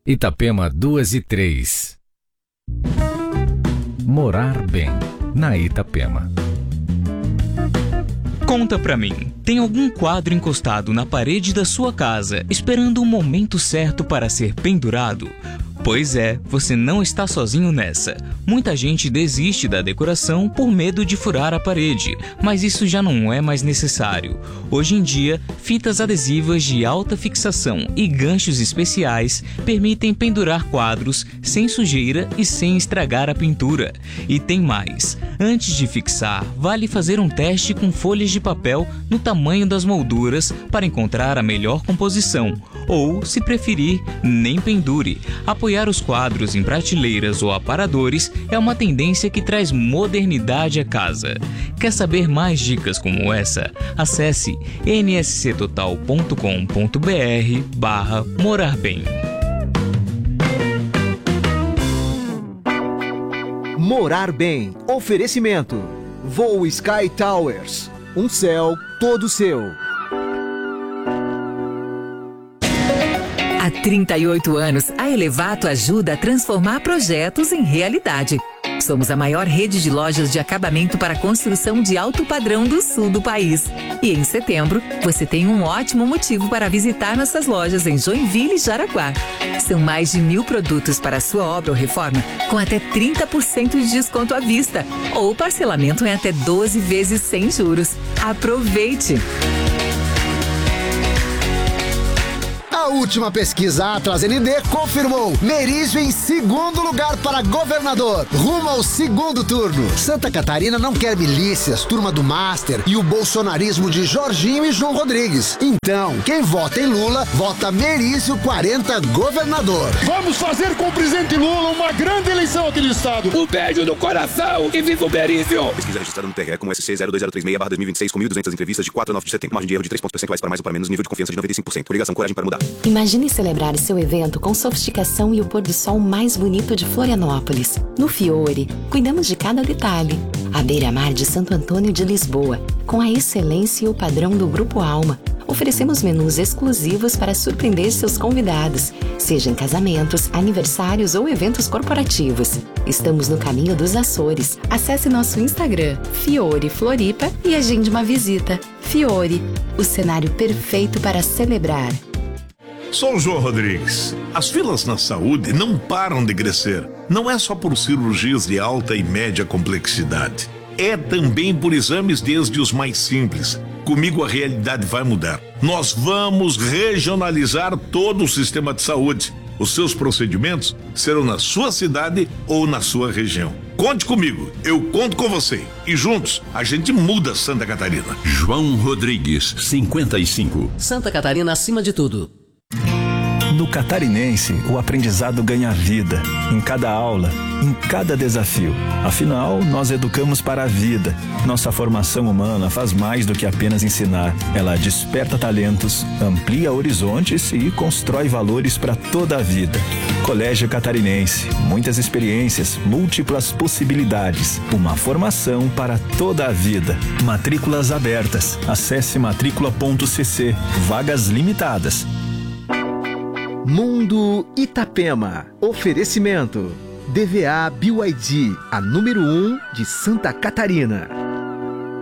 Itapema 2 e 3. Morar bem, na Itapema. Conta pra mim, tem algum quadro encostado na parede da sua casa, esperando o momento certo para ser pendurado? Pois é, você não está sozinho nessa. Muita gente desiste da decoração por medo de furar a parede, mas isso já não é mais necessário. Hoje em dia, fitas adesivas de alta fixação e ganchos especiais permitem pendurar quadros sem sujeira e sem estragar a pintura. E tem mais. Antes de fixar, vale fazer um teste com folhas de papel no tamanho das molduras para encontrar a melhor composição. Ou, se preferir, nem pendure. Apoiar os quadros em prateleiras ou aparadores é uma tendência que traz modernidade à casa. Quer saber mais dicas como essa? Acesse nsctotal.com.br/morar bem. Morar bem. Oferecimento. Voo Sky Towers. Um céu todo seu. Há 38 anos, a Elevato ajuda a transformar projetos em realidade. Somos a maior rede de lojas de acabamento para construção de alto padrão do sul do país. E em setembro, você tem um ótimo motivo para visitar nossas lojas em Joinville e Jaraguá. São mais de 1.000 produtos para a sua obra ou reforma, com até 30% de desconto à vista, ou parcelamento em até 12 vezes sem juros. Aproveite! A última pesquisa Atlas ND confirmou Merizio em segundo lugar para governador, rumo ao segundo turno. Santa Catarina não quer milícias, turma do Master e o bolsonarismo de Jorginho e João Rodrigues. Então, quem vota em Lula, vota Merizio 40 governador. Vamos fazer com o presidente Lula uma grande eleição aqui no estado. Um beijo no coração e viva o Merizio! Pesquisa registrada no TRE com SC02036/2026 com 1.200 entrevistas de 4 a 9 de setembro. Margem de erro de 3 pontos percentuais para mais ou para menos, nível de confiança de 95%. Ligação, coragem para mudar. Imagine celebrar seu evento com sofisticação e o pôr do sol mais bonito de Florianópolis. No Fiore, cuidamos de cada detalhe. A beira-mar de Santo Antônio de Lisboa, com a excelência e o padrão do Grupo Alma. Oferecemos menus exclusivos para surpreender seus convidados, seja em casamentos, aniversários ou eventos corporativos. Estamos no caminho dos Açores. Acesse nosso Instagram, Fiore Floripa, e agende uma visita. Fiore, o cenário perfeito para celebrar. Sou o João Rodrigues. As filas na saúde não param de crescer. Não é só por cirurgias de alta e média complexidade. É também por exames desde os mais simples. Comigo a realidade vai mudar. Nós vamos regionalizar todo o sistema de saúde. Os seus procedimentos serão na sua cidade ou na sua região. Conte comigo, eu conto com você. E juntos, a gente muda Santa Catarina. João Rodrigues, 55. Santa Catarina acima de tudo. No Catarinense, o aprendizado ganha vida, em cada aula, em cada desafio. Afinal, nós educamos para a vida. Nossa formação humana faz mais do que apenas ensinar. Ela desperta talentos, amplia horizontes e constrói valores para toda a vida. Colégio Catarinense, muitas experiências, múltiplas possibilidades. Uma formação para toda a vida. Matrículas abertas. Acesse matricula.cc. Vagas limitadas. Mundo Itapema. Oferecimento. DVA BYD, a número 1 de Santa Catarina.